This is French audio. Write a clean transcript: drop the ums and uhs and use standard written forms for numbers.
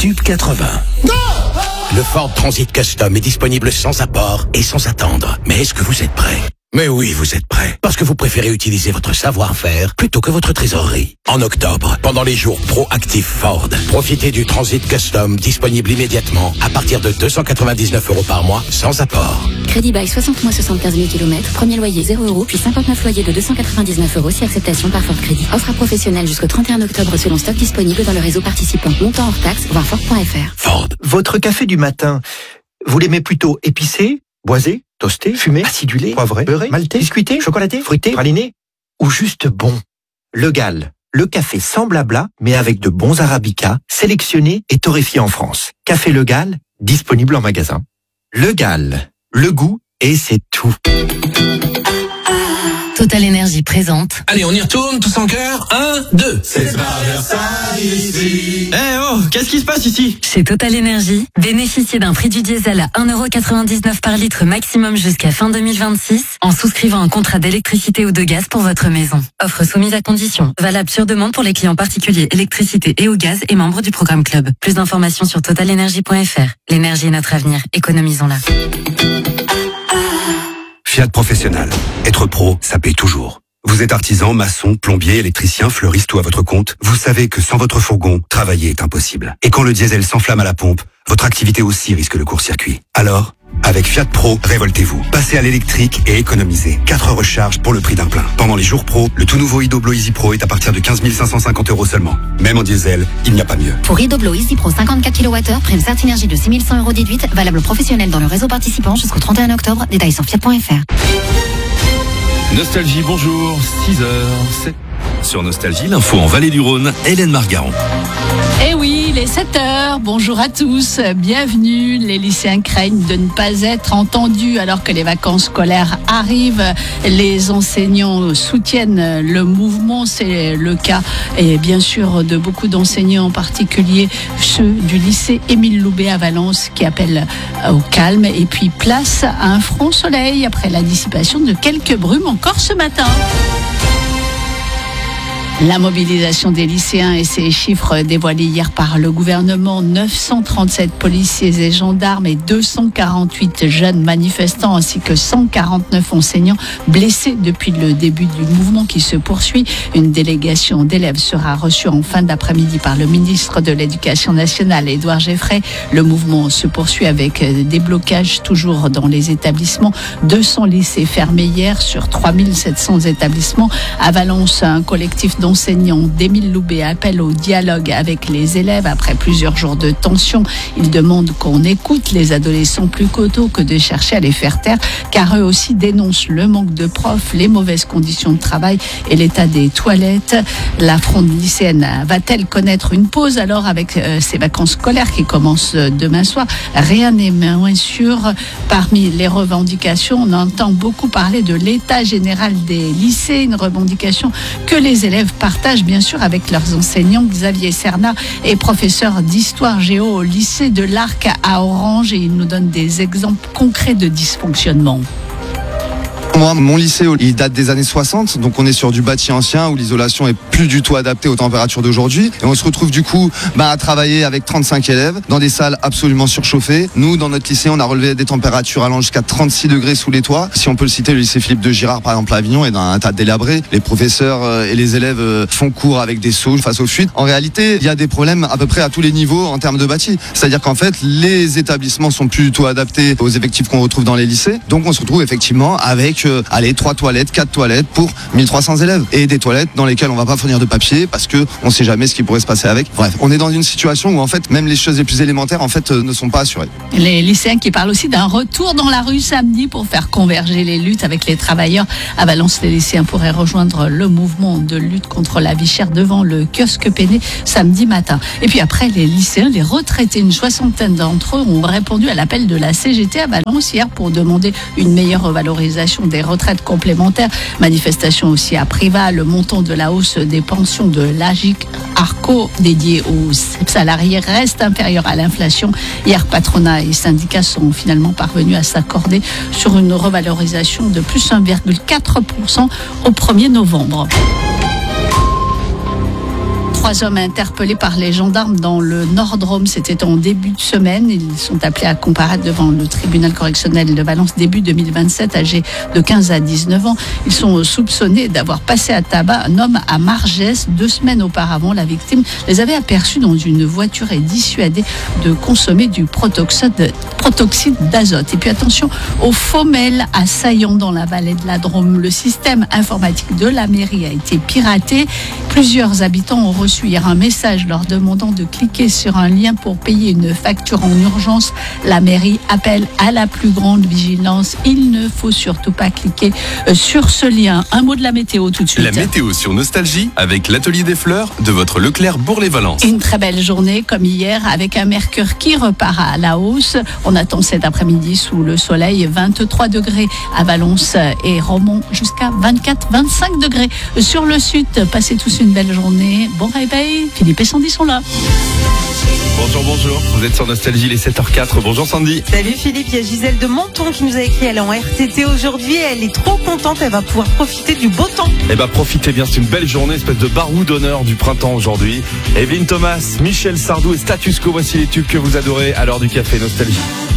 Tube 80. Le Ford Transit Custom est disponible sans apport et sans attendre. Mais est-ce que vous êtes prêts ? Mais oui, vous êtes prêts. Parce que vous préférez utiliser votre savoir-faire plutôt que votre trésorerie. En octobre, pendant les jours proactifs Ford, profitez du Transit Custom disponible immédiatement à partir de 299 € par mois sans apport. Crédit bail 60 mois 75 000 km, premier loyer 0 €, puis 59 loyers de 299 € si acceptation par Ford Crédit. Offre à professionnels jusqu'au 31 octobre selon stock disponible dans le réseau participant. Montant hors taxe, voir Ford.fr. Ford. Votre café du matin, vous l'aimez plutôt épicé, boisé, toasté, fumé, acidulé, poivré, beurré, maltais, biscuité, chocolaté, fruité, praliné ou juste bon? Le Gall, le café sans blabla, mais avec de bons arabicas, sélectionnés et torréfiés en France. Café Le Gall, disponible en magasin. Le Gall, le goût et c'est tout. Total Énergie présente. Allez, on y retourne, tous en cœur. 1, 2. C'est pas Versailles ici. Qu'est-ce qui se passe ici? Chez Total Énergie, bénéficiez d'un prix du diesel à 1,99 € par litre maximum jusqu'à fin 2026 en souscrivant un contrat d'électricité ou de gaz pour votre maison. Offre soumise à condition. Valable sur demande pour les clients particuliers électricité et au gaz et membres du programme Club. Plus d'informations sur totalenergie.fr. L'énergie est notre avenir. Économisons-la. Fiat Professionnel. Être pro, ça paye toujours. Vous êtes artisan, maçon, plombier, électricien, fleuriste ou à votre compte, vous savez que sans votre fourgon, travailler est impossible. Et quand le diesel s'enflamme à la pompe, votre activité aussi risque le court-circuit. Alors, avec Fiat Pro, révoltez-vous. Passez à l'électrique et économisez. 4 recharges pour le prix d'un plein. Pendant les jours pro, le tout nouveau Idoblo Easy Pro est à partir de 15 550 € seulement. Même en diesel, il n'y a pas mieux. Pour Idoblo Easy Pro 54 kWh, prime Certinergie de 6 100 € déduite, valable professionnel dans le réseau participant jusqu'au 31 octobre. Détails sur fiat.fr. Nostalgie, bonjour, 6h. Sur Nostalgie, l'info en Vallée du Rhône, Hélène Margaron. Eh oui, il est 7h, bonjour à tous, bienvenue. Les lycéens craignent de ne pas être entendus alors que les vacances scolaires arrivent. Les enseignants soutiennent le mouvement, c'est le cas et bien sûr de beaucoup d'enseignants, en particulier ceux du lycée Émile Loubet à Valence qui appellent au calme et puis place à un franc soleil après la dissipation de quelques brumes encore ce matin. La mobilisation des lycéens et ses chiffres dévoilés hier par le gouvernement, 937 policiers et gendarmes et 248 jeunes manifestants ainsi que 149 enseignants blessés depuis le début du mouvement qui se poursuit. Une délégation d'élèves sera reçue en fin d'après-midi par le ministre de l'Éducation nationale, Édouard Geffray. Le mouvement se poursuit avec des blocages toujours dans les établissements. 200 lycées fermés hier sur 3700 établissements. À Valence, un collectif d'enseignants d'Émile Loubet appelle au dialogue avec les élèves après plusieurs jours de tension. Ils demandent qu'on écoute les adolescents plutôt que de chercher à les faire taire, car eux aussi dénoncent le manque de profs, les mauvaises conditions de travail et l'état des toilettes. La fronde lycéenne va-t-elle connaître une pause alors avec ces vacances scolaires qui commencent demain soir? Rien n'est moins sûr. Parmi les revendications, on entend beaucoup parler de l'état général des lycées, une revendication que les élèves partagent bien sûr avec leurs enseignants. Xavier Cernat est professeur d'histoire géo au lycée de l'Arc à Orange et il nous donne des exemples concrets de dysfonctionnement. Moi, mon lycée, il date des années 60, donc on est sur du bâti ancien où l'isolation est plus du tout adaptée aux températures d'aujourd'hui. Et on se retrouve du coup à travailler avec 35 élèves dans des salles absolument surchauffées. Nous, dans notre lycée, on a relevé des températures allant jusqu'à 36 degrés sous les toits. Si on peut le citer, le lycée Philippe de Girard, par exemple, à Avignon, est dans un tas délabré. Les professeurs et les élèves font cours avec des seaux face aux fuites. En réalité, il y a des problèmes à peu près à tous les niveaux en termes de bâti. C'est-à-dire qu'en fait, les établissements sont plus du tout adaptés aux effectifs qu'on retrouve dans les lycées. Donc on se retrouve effectivement avec 3 toilettes, 4 toilettes pour 1300 élèves et des toilettes dans lesquelles on va pas fournir de papier parce que on sait jamais ce qui pourrait se passer avec. Bref, on est dans une situation où en fait même les choses les plus élémentaires en fait ne sont pas assurées. Les lycéens qui parlent aussi d'un retour dans la rue samedi pour faire converger les luttes avec les travailleurs. À Valence, les lycéens pourraient rejoindre le mouvement de lutte contre la vie chère devant le kiosque Péné samedi matin. Et puis après, les lycéens, les retraités, une soixantaine d'entre eux ont répondu à l'appel de la CGT à Valence hier pour demander une meilleure revalorisation des retraites complémentaires. Manifestation aussi à Privas, le montant de la hausse des pensions de l'AGIC Arco dédié aux salariés reste inférieur à l'inflation. Hier, patronat et syndicats sont finalement parvenus à s'accorder sur une revalorisation de plus 1,4% au 1er novembre. 3 hommes interpellés par les gendarmes dans le Nord-Drôme. C'était en début de semaine. Ils sont appelés à comparaître devant le tribunal correctionnel de Valence début 2027, âgés de 15 à 19 ans. Ils sont soupçonnés d'avoir passé à tabac un homme à Margès 2 semaines auparavant. La victime les avait aperçus dans une voiture et dissuadés de consommer du protoxyde d'azote. Et puis attention aux faux mails assaillants dans la vallée de la Drôme. Le système informatique de la mairie a été piraté. Plusieurs habitants ont reçu hier un message leur demandant de cliquer sur un lien pour payer une facture en urgence. La mairie appelle à la plus grande vigilance. Il ne faut surtout pas cliquer sur ce lien. Un mot de la météo tout de suite. La météo sur Nostalgie avec l'atelier des fleurs de votre Leclerc Bourg-les-Valences. Une très belle journée comme hier avec un mercure qui repart à la hausse. On attend cet après-midi sous le soleil 23 degrés à Valence et Romont jusqu'à 24-25 degrés. Sur le sud, passez tous une belle journée. Bon réveil, Philippe et Sandy sont là. Bonjour, vous êtes sur Nostalgie, les 7h04. Bonjour Sandy. Salut Philippe, il y a Gisèle de Menton qui nous a écrit, elle est en RTT aujourd'hui, elle est trop contente, elle va pouvoir profiter du beau temps. Eh ben profitez bien, c'est une belle journée, espèce de barou d'honneur du printemps aujourd'hui. Evelyne Thomas, Michel Sardou et Status Quo, voici les tubes que vous adorez à l'heure du café Nostalgie.